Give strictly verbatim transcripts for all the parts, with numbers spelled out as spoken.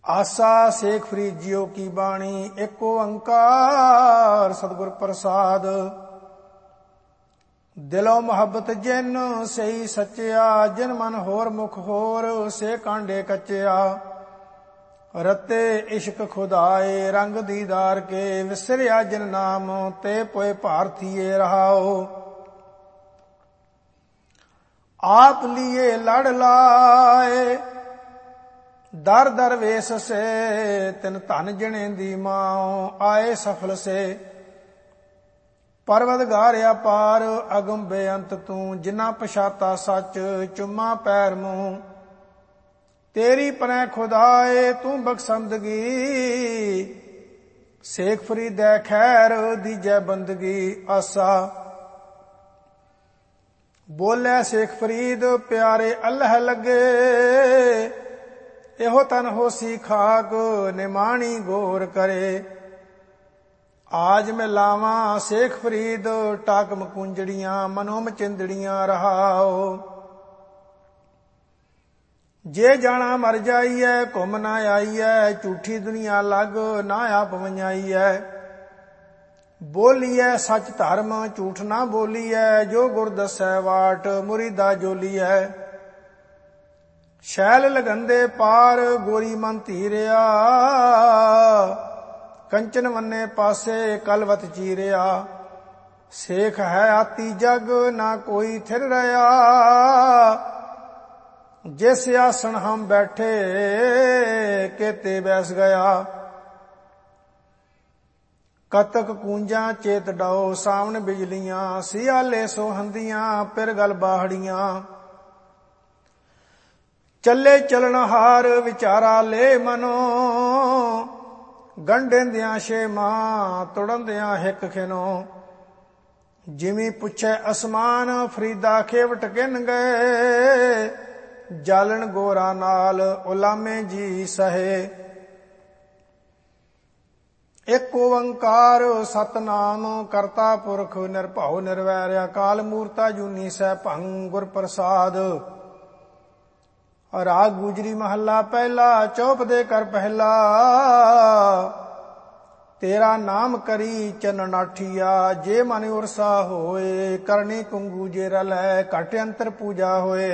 आसा सेख फरीद जियो की बाणी, एक ओंकार सतगुर प्रसाद। दिलो मोहब्बत जिन सही सच्चिया, जिन मन होर मुख होर से कांडे कच्चिया। रते इश्क खुदाए रंग दीदार के, विसरिया जिन नाम ते पोए भारतीय रहाओ। आप लिए लड़ लाए दर दर वेश से, तिन धन जने दी माओ आए सफल से। परवतगार अपार अगम बेअंत तू, जिना पछाता सच चुम्मा पैर मुंह। तेरी पनै खुदाए तू बख्शंदगी, शेख फरीद खैर दीजै बंदगी। आसा बोले शेख फरीद प्यारे अल्लाह लगे, एहो तन होसी खाक निमाणी गौर करे। आज मैं लावा शेख फरीद टाक मकुंजड़ियां, मनोम चिंदड़ियां रहाओ। जे जाना मर जाइए घुम ना आईए, झूठी दुनिया लग ना आप वंजाईए। बोलीए सच धर्म झूठ ना बोलीए, जो गुर दसै वाट मुरीदा जोलीए। शैल लगंदे पार गोरी मन धीरिया, कंचन वन्ने पासे कलवत चीरिया। शेख है आती जग ना कोई थिर रहा, जिस आसन हम बैठे केते बैस गया। कतक कूंजा चेत डाओ सावन बिजलियां, सियाले सोहंदियां फिर गल बाहड़ियां। चले चलन हार विचारा ले मनो, गंढेंदियां शेमा तुड़ंदियां हिक खिनो। जिमी पुछे असमान फरीदा खेवट किन गए, जालन गोरा नाल उलामे जी सहे। एक ओंकार सतनाम करता पुरख, निरभउ निर्वैर अकाल मूरता जूनी सै भंग गुर प्रसाद। राग गुजरी महला पहला, चौप दे कर पहला। तेरा नाम करी चन नाठिया, जे मन उरसा होए। करनी कुंगू जे रलै, घट अंतर पूजा होए।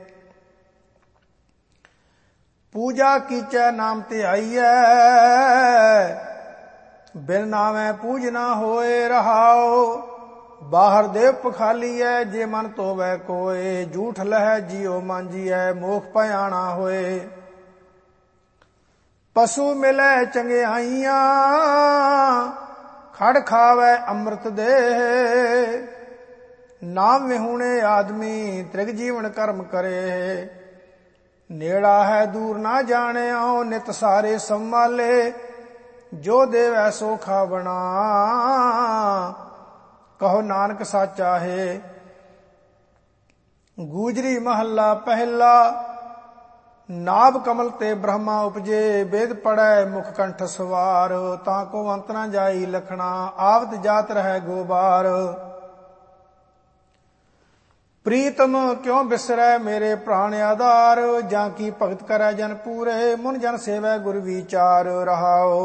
पूजा कीचै नाम ते आईयै, बिन नामै पूज ना होए रहाओ। बाहर देव पखालीऐ, जे मन तोवै कोय। झूठ लहै जियो मांजिऐ, मोख पयाणा होए। पशु मिलै चंगियाइयां, खड़ खावै अमृत देह। नाम विहूणे आदमी त्रिग जीवन कर्म करे। नेड़ा है दूर ना जाणियो, नित सारे संभाले। जो देवै सो खावना, कहो नानक साचा है। गूजरी महला पहला, नाभ कमल ते ब्रह्मा उपजे। वेद पढ़ै मुख कंठ सवार, ताको अंत न जाई लखना। आवत जात रहै गोबार। प्रीतम क्यों बिसरै मेरे प्राण आधार, जाकी भगत करै जन पूरे। मुन जन सेवै गुर विचार रहाओ।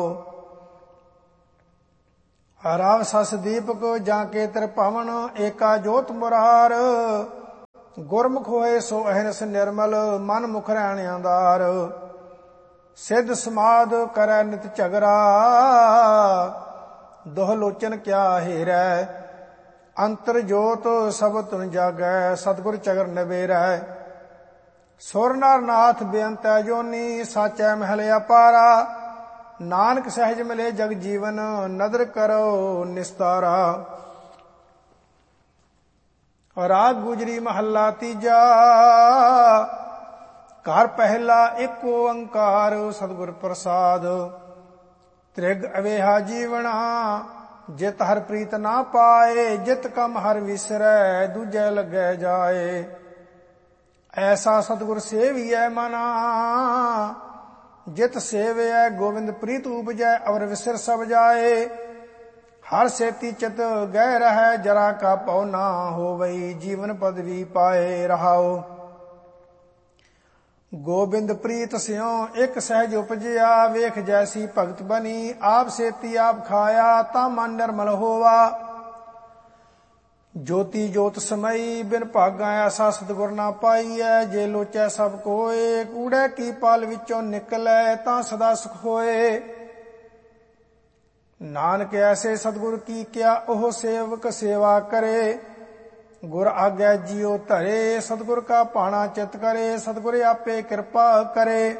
राव सस दीपक जाके त्रिभवन, एका जोत मुरार। गुरमुख होए सो अहरस निर्मल, मन मुख रहण आधार। सिद्ध समाध करै नित झगरा, दोह लोचन क्या हेरै। अंतर जोत सब तुन जागै, सतगुर चगर नबेरै। सुर नर नाथ बेअंत जोनी, साचै महल अपारा। नानक सहज मिले जग जीवन, नदर करो निस्तारा। राग गुजरी महला तीजा, घर पहला एक ओंकार सतगुर प्रसाद। त्रिग अवेहा जीवना, जित हर प्रीत ना पाए। जित कम हर विसरै, दूजे लगे जाए। ऐसा सतगुर सेवियै मना, जित सेवै गोविंद प्रीत उपजै। अवर विसर सब जाए, हर सेती चित गह रहै। जरा का पौ ना होवई, जीवन पदवी पाए रहाओ। ਗੋਬਿੰਦ ਪ੍ਰੀਤ ਸਿਉ ਇੱਕ ਸਹਿਜ ਉਪਜਿਆ, ਵੇਖ ਜੈਸੀ ਭਗਤ ਬਣੀ, ਆਪ ਸੇਤੀ ਆਪ ਖਾਇਆ, ਤਾਂ ਮਨ ਨਿਰਮਲ ਹੋਵਾ। ਜੋਤੀ ਜੋਤ ਸਮਈ ਬਿਨ ਭਾਗਾ, ਐਸਾ ਸਤਿਗੁਰ ਨਾ ਪਾਈਐ, ਜੇ ਲੋਚੈ ਸਭ ਕੋਏ, ਕੂੜੇ ਕੀ ਪਾਲ ਵਿੱਚੋਂ ਨਿਕਲੈ, ਤਾਂ ਸਦਾ ਸੁਖ ਹੋਏ। ਨਾਨਕ ਐਸੇ ਸਤਿਗੁਰ ਕੀ ਕਿਆ, ਉਹ ਸੇਵਕ ਸੇਵਾ ਕਰੇ, ਗੁਰ ਆਗੈ ਜੀਉ ਧਰੇ, ਸਤਿਗੁਰ ਕਾ ਭਾਣਾ ਚਿਤ ਕਰੇ, ਸਤਿਗੁਰ ਆਪੇ ਕਿਰਪਾ ਕਰੇ।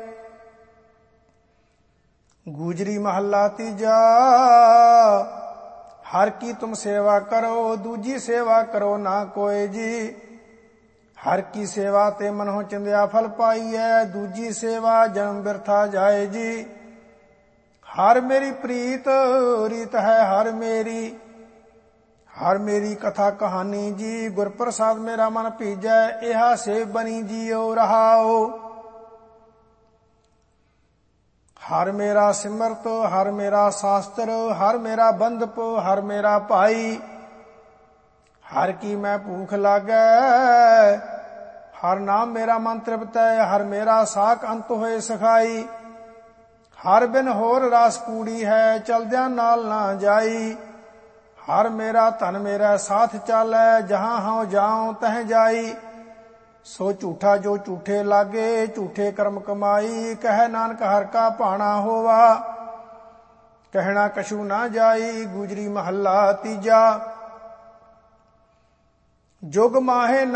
ਗੂਜਰੀ ਮਹੱਲਾ ਤੀਜਾ। ਹਰ ਕੀ ਤੁਮ ਸੇਵਾ ਕਰੋ, ਦੂਜੀ ਸੇਵਾ ਕਰੋ ਨਾ ਕੋਏ ਜੀ। ਹਰ ਕੀ ਸੇਵਾ ਤੇ ਮਨਹੁ ਚਿੰਦਿਆ ਫਲ ਪਾਈਐ, ਦੂਜੀ ਸੇਵਾ ਜਨਮ ਬਿਰਥਾ ਜਾਏ ਜੀ। ਹਰ ਮੇਰੀ ਪ੍ਰੀਤ ਰੀਤ ਹੈ ਹਰ ਮੇਰੀ, ਹਰ ਮੇਰੀ ਕਥਾ ਕਹਾਣੀ ਜੀ। ਗੁਰ ਪ੍ਰਸਾਦ ਮੇਰਾ ਮਨ ਭੀਜੈ, ਇਹਾ ਸੇ ਬਣੀ ਜੀਉ ਰਹਾਉ। ਹਰ ਮੇਰਾ ਸਿਮਰਤ ਹਰ ਮੇਰਾ ਸ਼ਾਸਤਰ, ਹਰ ਮੇਰਾ ਬੰਧਪ ਹਰ ਮੇਰਾ ਭਾਈ। ਹਰ ਕੀ ਮੈਂ ਭੂਖ ਲਾਗੈ, ਹਰ ਨਾਮ ਮੇਰਾ ਮਨ ਤ੍ਰਿਪਤੈ, ਹਰ ਮੇਰਾ ਸਾਖ ਅੰਤ ਹੋਏ ਸਖਾਈ। ਹਰ ਬਿਨ ਹੋਰ ਰਾਸ ਕੂੜੀ ਹੈ, ਚਲਦਿਆਂ ਨਾਲ ਨਾ ਜਾਈ। ਹਰ ਮੇਰਾ ਧਨ ਮੇਰਾ ਸਾਥ ਚਾਲੈ, ਜਹਾਂ ਹਉ ਜਾਉ ਤਹ ਜਾਈ। ਸੋ ਝੂਠਾ ਜੋ ਝੂਠੇ ਲਾਗੇ, ਝੂਠੇ ਕਰਮ ਕਮਾਈ। ਕਹਿ ਨਾਨਕ ਹਰ ਕਾ ਭਾਣਾ ਹੋਵਾ, ਕਹਿਣਾ ਕਛੂ ਨਾ ਜਾਈ। ਗੁਜਰੀ ਮਹੱਲਾ ਤੀਜਾ। ਜੁਗ ਮਾਹੇ